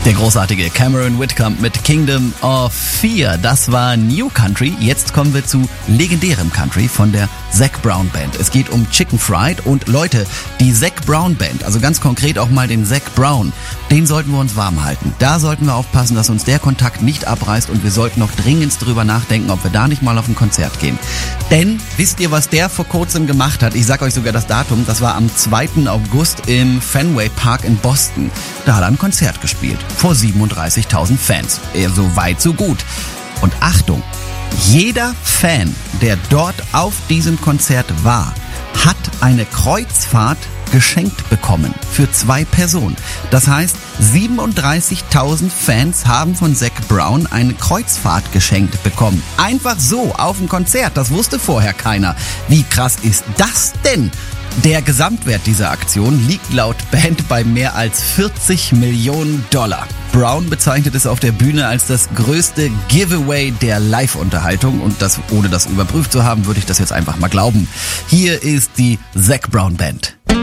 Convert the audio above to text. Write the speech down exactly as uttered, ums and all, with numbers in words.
Der großartige Cameron Whitcomb mit Kingdom of Fear. Das war New Country. Jetzt kommen wir zu legendärem Country von der Zac Brown Band. Es geht um Chicken Fried und Leute, die Zac Brown Band, also ganz konkret auch mal den Zac Brown, den sollten wir uns warm halten. Da sollten wir aufpassen, dass uns der Kontakt nicht abreißt und wir sollten noch dringend drüber nachdenken, ob wir da nicht mal auf ein Konzert gehen. Denn wisst ihr, was der vor kurzem gemacht hat? Ich sag euch sogar das Datum. Das war am zweiten August im Fenway Park in Boston. Da hat er ein Konzert gespielt. Vor siebenunddreißigtausend Fans. So weit, so gut. Und Achtung, jeder Fan, der dort auf diesem Konzert war, hat eine Kreuzfahrt geschenkt bekommen für zwei Personen. Das heißt, siebenunddreißigtausend Fans haben von Zac Brown eine Kreuzfahrt geschenkt bekommen. Einfach so auf dem Konzert. Das wusste vorher keiner. Wie krass ist das denn? Der Gesamtwert dieser Aktion liegt laut Band bei mehr als vierzig Millionen Dollar. Brown bezeichnet es auf der Bühne als das größte Giveaway der Live-Unterhaltung und das, ohne das überprüft zu haben, würde ich das jetzt einfach mal glauben. Hier ist die Zac Brown Band.